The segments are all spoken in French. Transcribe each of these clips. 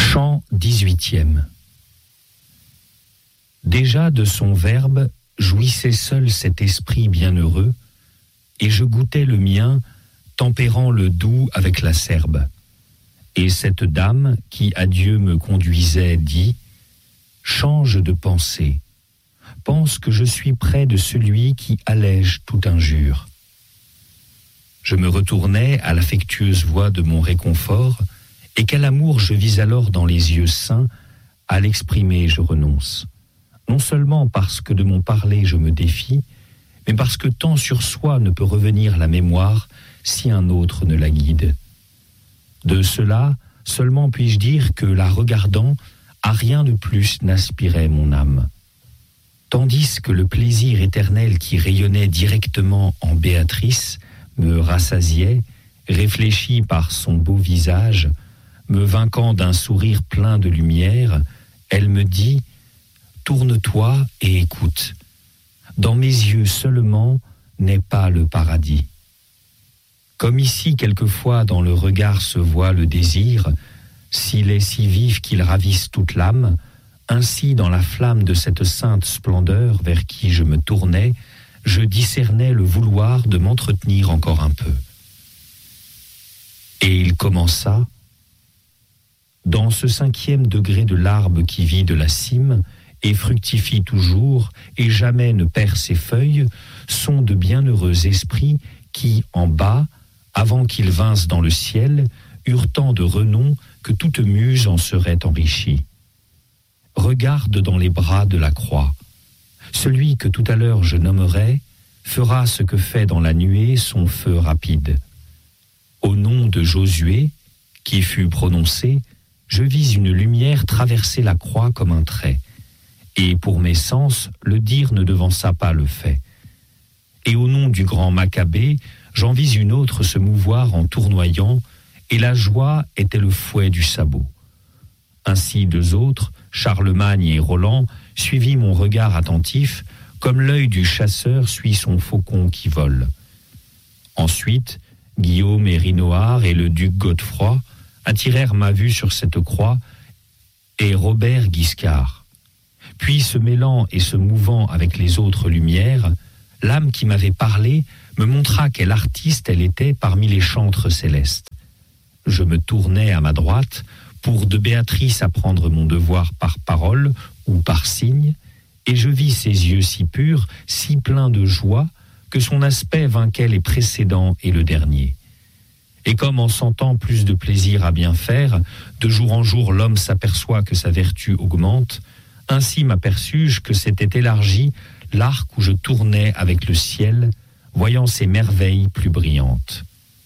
Chant 18e. Déjà de son verbe jouissait seul cet esprit bienheureux, et je goûtais le mien, tempérant le doux avec la serbe. Et cette dame qui à Dieu me conduisait dit : change de pensée, pense que je suis près de celui qui allège toute injure. Je me retournai à l'affectueuse voix de mon réconfort, et quel amour je vis alors dans les yeux saints, à l'exprimer je renonce. Non seulement parce que de mon parler je me défie, mais parce que tant sur soi ne peut revenir la mémoire si un autre ne la guide. De cela, seulement puis-je dire que, la regardant, à rien de plus n'aspirait mon âme. Tandis que le plaisir éternel qui rayonnait directement en Béatrice me rassasiait, réfléchi par son beau visage, me vainquant d'un sourire plein de lumière, elle me dit : tourne-toi et écoute. Dans mes yeux seulement n'est pas le paradis. Comme ici quelquefois dans le regard se voit le désir, s'il est si vif qu'il ravisse toute l'âme, ainsi dans la flamme de cette sainte splendeur vers qui je me tournais, je discernais le vouloir de m'entretenir encore un peu. Et il commença : dans ce 5e degré de l'arbre qui vit de la cime, et fructifie toujours, et jamais ne perd ses feuilles, sont de bienheureux esprits qui, en bas, avant qu'ils vinssent dans le ciel, eurent tant de renom que toute muse en serait enrichie. Regarde dans les bras de la croix. Celui que tout à l'heure je nommerai fera ce que fait dans la nuée son feu rapide. Au nom de Josué, qui fut prononcé, je vis une lumière traverser la croix comme un trait. Et pour mes sens, le dire ne devança pas le fait. Et au nom du grand Maccabée, j'en vis une autre se mouvoir en tournoyant, et la joie était le fouet du sabot. Ainsi deux autres, Charlemagne et Roland, suivis mon regard attentif, comme l'œil du chasseur suit son faucon qui vole. Ensuite, Guillaume et Rinoard et le duc Godefroy attirèrent ma vue sur cette croix, et Robert Guiscard. Puis, se mêlant et se mouvant avec les autres lumières, l'âme qui m'avait parlé me montra quel artiste elle était parmi les chantres célestes. Je me tournai à ma droite pour de Béatrice apprendre mon devoir par parole ou par signe, et je vis ses yeux si purs, si pleins de joie, que son aspect vainquait les précédents et le dernier. Et comme en sentant plus de plaisir à bien faire, de jour en jour l'homme s'aperçoit que sa vertu augmente, ainsi m'aperçus-je que s'était élargi l'arc où je tournais avec le ciel, voyant ses merveilles plus brillantes.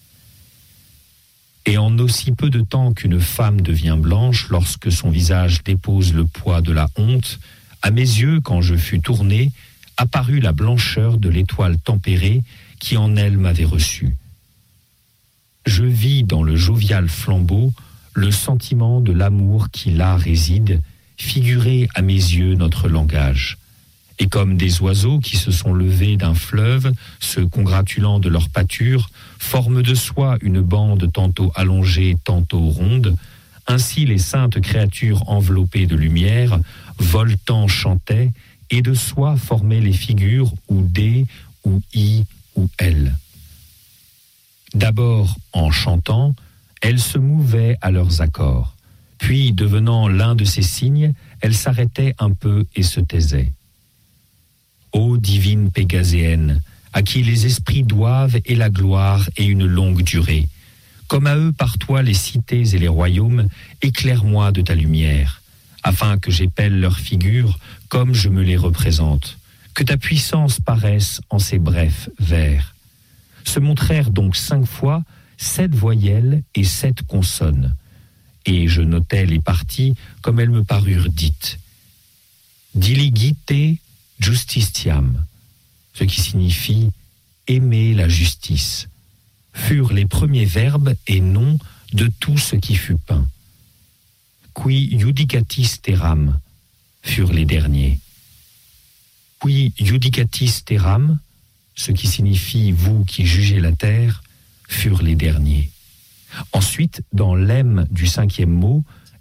Et en aussi peu de temps qu'une femme devient blanche lorsque son visage dépose le poids de la honte, à mes yeux, quand je fus tourné, apparut la blancheur de l'étoile tempérée qui en elle m'avait reçu. Je vis dans le jovial flambeau le sentiment de l'amour qui là réside, figurer à mes yeux notre langage. Et comme des oiseaux qui se sont levés d'un fleuve, se congratulant de leur pâture, forment de soi une bande tantôt allongée, tantôt ronde, ainsi les saintes créatures enveloppées de lumière, voltant chantaient, et de soi formaient les figures ou D, ou I, ou L. D'abord, en chantant, elles se mouvaient à leurs accords. Puis, devenant l'un de ces signes, elles s'arrêtaient un peu et se taisaient. Ô divine Pégaséenne, à qui les esprits doivent et la gloire et une longue durée, comme à eux par toi les cités et les royaumes, éclaire-moi de ta lumière, afin que j'épelle leurs figures comme je me les représente, que ta puissance paraisse en ces brefs vers. Se montrèrent donc 5 fois 7 voyelles et 7 consonnes, et je notais les parties comme elles me parurent dites. Diligite justitiam, ce qui signifie aimer la justice, furent les premiers verbes et noms de tout ce qui fut peint. Qui judicatis terram, furent les derniers. Qui judicatis terram, ce qui signifie vous qui jugez la terre, furent les derniers. Ensuite, dans l'em du 5e mot,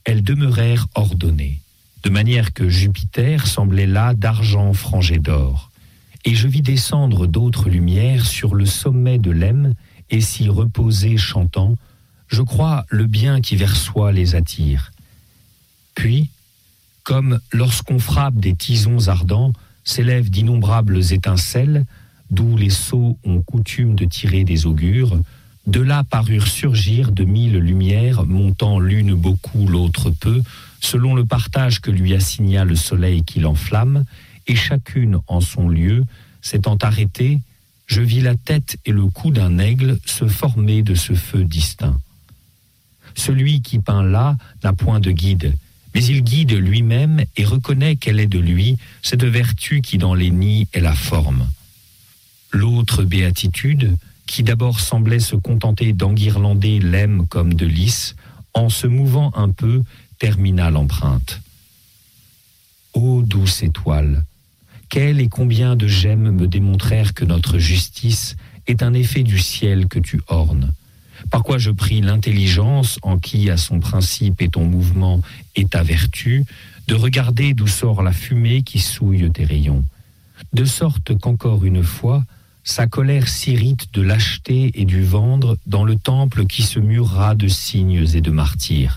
elles demeurèrent ordonnées, de manière que Jupiter semblait là d'argent frangé d'or. Et je vis descendre d'autres lumières sur le sommet de l'Em, et s'y reposer chantant, je crois le bien qui vers soi les attire. Puis, comme lorsqu'on frappe des tisons ardents, s'élèvent d'innombrables étincelles, d'où les sots ont coutume de tirer des augures, de là parurent surgir de 1000 lumières, montant l'une beaucoup, l'autre peu, selon le partage que lui assigna le soleil qui l'enflamme, et chacune en son lieu, s'étant arrêtée, je vis la tête et le cou d'un aigle se former de ce feu distinct. Celui qui peint là n'a point de guide, mais il guide lui-même et reconnaît qu'elle est de lui, cette vertu qui dans les nids est la forme. L'autre béatitude, qui d'abord semblait se contenter d'enguirlander l'Em comme de lys, en se mouvant un peu, termina l'empreinte. Ô douce étoile, quel et combien de gemmes me démontrèrent que notre justice est un effet du ciel que tu ornes. Par quoi je prie l'intelligence, en qui à son principe et ton mouvement et ta vertu, de regarder d'où sort la fumée qui souille tes rayons. De sorte qu'encore une fois, sa colère s'irrite de l'acheter et du vendre dans le temple qui se murera de cygnes et de martyrs.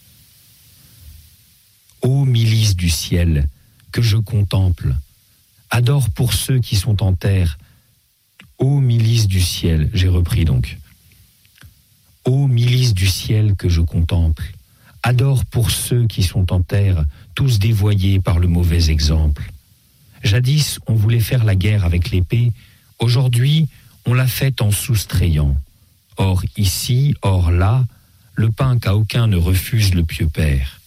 Ô milice du ciel, que je contemple, adore pour ceux qui sont en terre. Ô milice du ciel, j'ai repris donc. Ô milice du ciel que je contemple, adore pour ceux qui sont en terre, tous dévoyés par le mauvais exemple. Jadis, on voulait faire la guerre avec l'épée, aujourd'hui, on l'a fait en soustrayant. Or ici, or là, le pain qu'à aucun ne refuse le pieux père.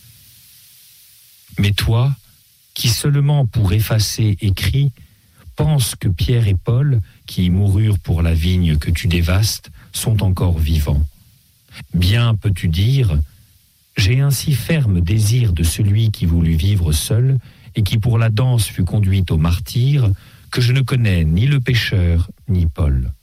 Mais toi, qui seulement pour effacer écrit, pense que Pierre et Paul, qui moururent pour la vigne que tu dévastes, sont encore vivants. Bien peux-tu dire, j'ai un si ferme désir de celui qui voulut vivre seul et qui pour la danse fut conduit au martyre, que je ne connais ni le pécheur ni Paul.